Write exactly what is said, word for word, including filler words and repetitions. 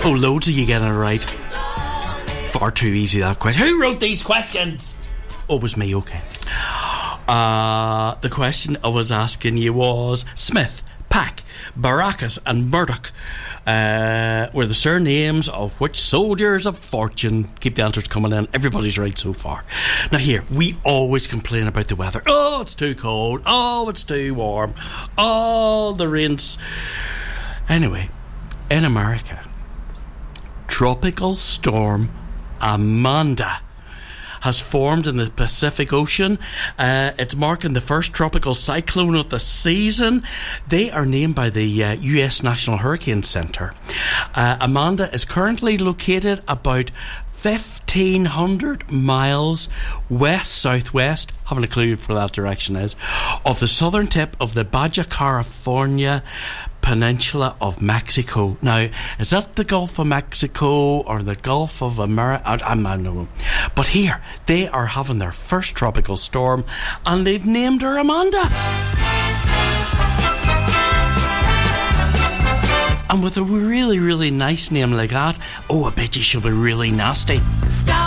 Oh, loads of you getting it right. Far too easy, that question. Who wrote these questions? Oh, it was me, okay. Uh, the question I was asking you was Smith, Pack, Baracus and Murdoch uh, were the surnames of which soldiers of fortune? Keep the answers coming in. Everybody's right so far. Now here, we always complain about the weather. Oh, it's too cold. Oh, it's too warm. Oh, the rains. Anyway, in America, Tropical Storm Amanda has formed in the Pacific Ocean. Uh, it's marking the first tropical cyclone of the season. They are named by the uh, U S National Hurricane Center. Uh, Amanda is currently located about fifteen hundred miles west-southwest, haven't a clue where that direction is, of the southern tip of the Baja California Peninsula of Mexico. Now, is that the Gulf of Mexico or the Gulf of America? I, I don't know. But here, they are having their first tropical storm and they've named her Amanda. And with a really, really nice name like that, oh, I bet you she'll be really nasty. Stop.